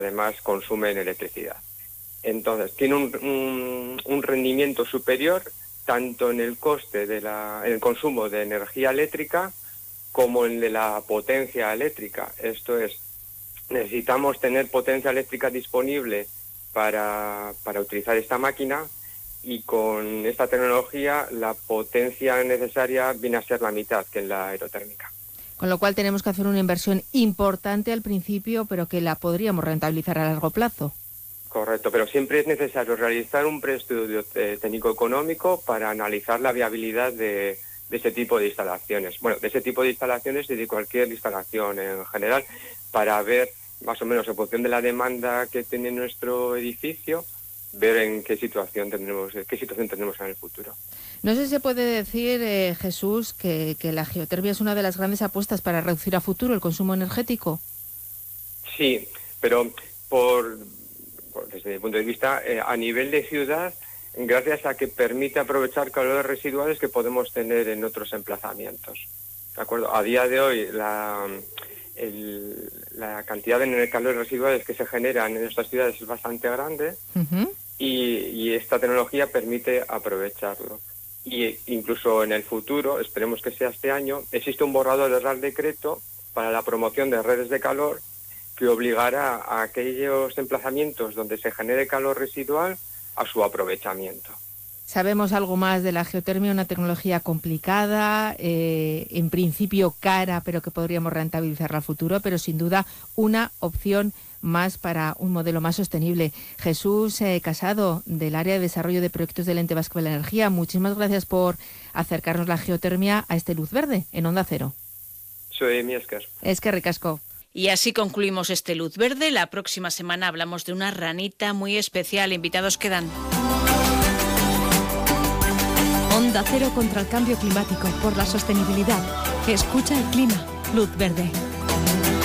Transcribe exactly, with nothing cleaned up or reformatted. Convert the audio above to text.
además consumen electricidad. Entonces, tiene un, un, un rendimiento superior tanto en el coste de la, en el consumo de energía eléctrica como en el de la potencia eléctrica. Esto es, necesitamos tener potencia eléctrica disponible para, para utilizar esta máquina, y con esta tecnología la potencia necesaria viene a ser la mitad que en la aerotérmica. Con lo cual tenemos que hacer una inversión importante al principio, pero que la podríamos rentabilizar a largo plazo. Correcto, pero siempre es necesario realizar un preestudio técnico-económico para analizar la viabilidad de, de ese tipo de instalaciones. Bueno, de ese tipo de instalaciones y de cualquier instalación en general, para ver más o menos en función de la demanda que tiene nuestro edificio, ver en qué situación tendremos, qué situación tendremos en el futuro. No sé si se puede decir, eh, Jesús, que, que la geotermia es una de las grandes apuestas para reducir a futuro el consumo energético. Sí, pero por, por desde mi punto de vista, eh, a nivel de ciudad, gracias a que permite aprovechar calores residuales que podemos tener en otros emplazamientos. ¿De acuerdo? A día de hoy, la, el, la cantidad de calores residuales que se generan en nuestras ciudades es bastante grande. Uh-huh. y, y esta tecnología permite aprovecharlo. Y incluso en el futuro, esperemos que sea este año, existe un borrador de Real Decreto para la promoción de redes de calor que obligará a aquellos emplazamientos donde se genere calor residual a su aprovechamiento. Sabemos algo más de la geotermia, una tecnología complicada, eh, en principio cara, pero que podríamos rentabilizarla a futuro, pero sin duda una opción más para un modelo más sostenible. Jesús eh, Casado, del área de desarrollo de proyectos del Ente Vasco de la Energía, muchísimas gracias por acercarnos la geotermia a este Luz Verde en Onda Cero. Soy mi Esker. Esker ricasco. Y así concluimos este Luz Verde. La próxima semana hablamos de una ranita muy especial. Invitados quedan. Onda Cero contra el cambio climático, por la sostenibilidad. Escucha el clima. Luz Verde.